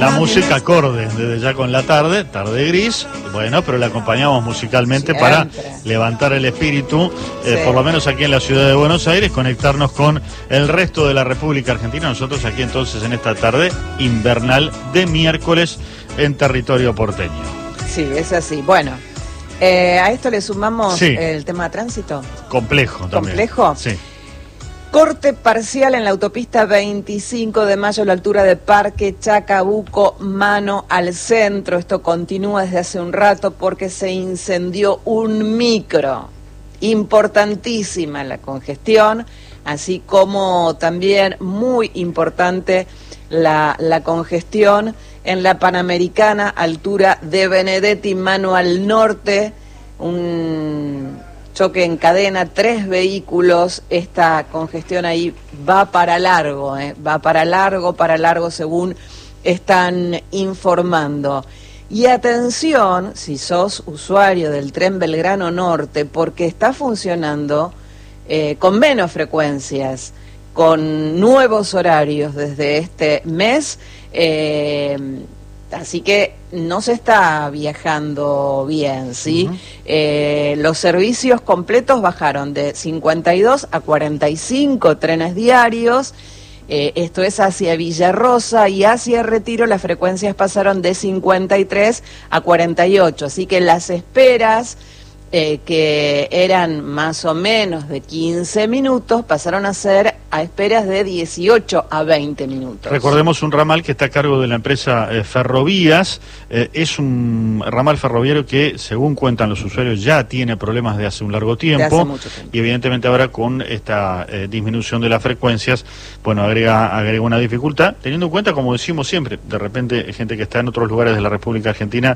La música acorde, desde ya con la tarde gris, bueno, pero la acompañamos musicalmente para levantar el espíritu, por lo menos aquí en la ciudad de Buenos Aires, conectarnos con el resto de la República Argentina. Nosotros aquí entonces en esta tarde invernal de miércoles en territorio porteño. Sí, es así. Bueno, a esto le sumamos el tema de tránsito. Complejo también. ¿Complejo? Sí. Corte parcial en la autopista 25 de Mayo a la altura de Parque Chacabuco, mano al centro. Esto continúa desde hace un rato porque se incendió un micro. Importantísima la congestión, así como también muy importante la congestión en la Panamericana, altura de Benedetti, mano al norte. Un choque en cadena, 3 vehículos, esta congestión ahí va para largo, va para largo según están informando. Y atención, si sos usuario del tren Belgrano Norte, porque está funcionando con menos frecuencias, con nuevos horarios desde este mes, así que no se está viajando bien, ¿sí? Los servicios completos bajaron de 52 a 45 trenes diarios. Esto es hacia Villarrosa, y hacia Retiro las frecuencias pasaron de 53 a 48. Así que las esperas, que eran más o menos de 15 minutos, pasaron a ser a esperas de 18 a 20 minutos. Recordemos un ramal que está a cargo de la empresa Ferrovías. Es un ramal ferroviario que, según cuentan los usuarios, ya tiene problemas de hace un largo tiempo. De hace mucho tiempo. Y evidentemente ahora con esta disminución de las frecuencias, bueno, agrega una dificultad, teniendo en cuenta, como decimos siempre, de repente gente que está en otros lugares de la República Argentina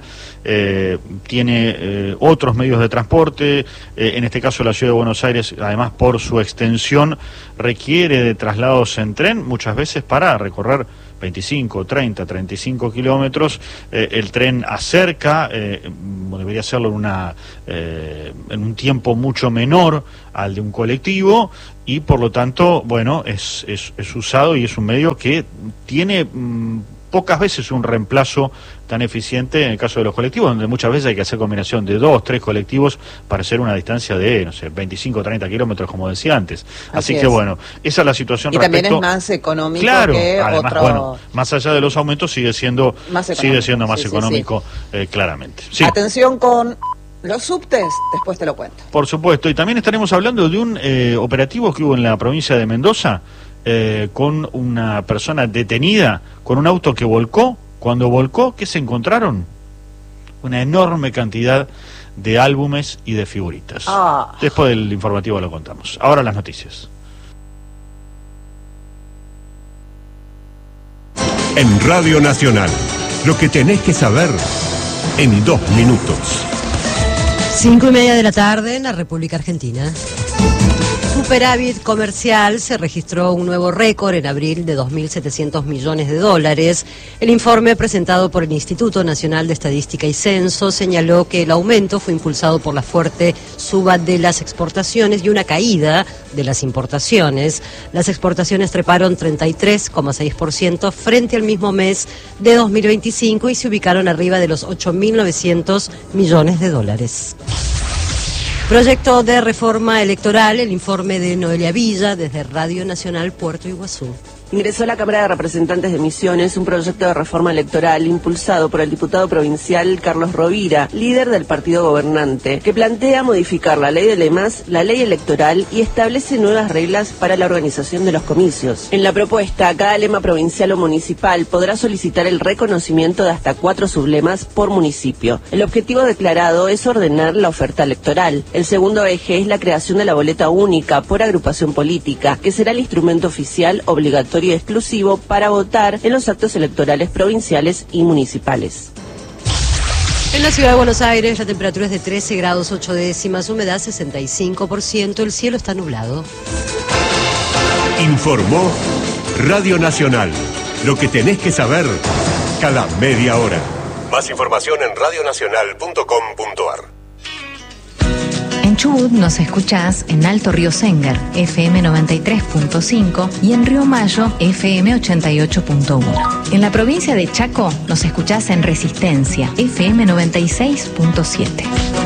tiene otros medios de transporte. En este caso la ciudad de Buenos Aires, además por su extensión, requiere de traslados en tren, muchas veces para recorrer 25, 30, 35 kilómetros. El tren acerca, debería hacerlo en un tiempo mucho menor al de un colectivo, y por lo tanto, bueno, es usado y es un medio que tiene pocas veces un reemplazo tan eficiente en el caso de los colectivos, donde muchas veces hay que hacer combinación de 2, 3 colectivos para hacer una distancia de, no sé, 25, 30 kilómetros, como decía antes. Así que bueno, esa es la situación. Y respecto, también es más económico, claro, que además, otro... Bueno, más allá de los aumentos sigue siendo más económico, claramente. Sí. Atención con los subtes, después te lo cuento. Por supuesto, y también estaremos hablando de un operativo que hubo en la provincia de Mendoza, con una persona detenida con un auto que volcó. Cuando volcó, ¿qué se encontraron? Una enorme cantidad de álbumes y de figuritas. Después del informativo lo contamos. Ahora las noticias. En Radio Nacional, lo que tenés que saber en 2 minutos. 5:30 de la tarde en la República Argentina. Superávit comercial. Se registró un nuevo récord en abril de 2.700 millones de dólares. El informe presentado por el Instituto Nacional de Estadística y Censo señaló que el aumento fue impulsado por la fuerte suba de las exportaciones y una caída de las importaciones. Las exportaciones treparon 33,6% frente al mismo mes de 2025 y se ubicaron arriba de los 8.900 millones de dólares. Proyecto de reforma electoral, el informe de Noelia Villa desde Radio Nacional Puerto Iguazú. Ingresó a la Cámara de Representantes de Misiones un proyecto de reforma electoral impulsado por el diputado provincial Carlos Rovira, líder del partido gobernante, que plantea modificar la ley de lemas, la ley electoral y establece nuevas reglas para la organización de los comicios. En la propuesta, cada lema provincial o municipal podrá solicitar el reconocimiento de hasta 4 sublemas por municipio. El objetivo declarado es ordenar la oferta electoral. El segundo eje es la creación de la boleta única por agrupación política, que será el instrumento oficial obligatorio y exclusivo para votar en los actos electorales provinciales y municipales. En la ciudad de Buenos Aires la temperatura es de 13 grados 8 décimas, humedad 65%, el cielo está nublado. Informó Radio Nacional, lo que tenés que saber cada media hora. Más información en radionacional.com.ar. En Chubut nos escuchás en Alto Río Sengar, FM 93.5 y en Río Mayo, FM 88.1. En la provincia de Chaco nos escuchás en Resistencia, FM 96.7.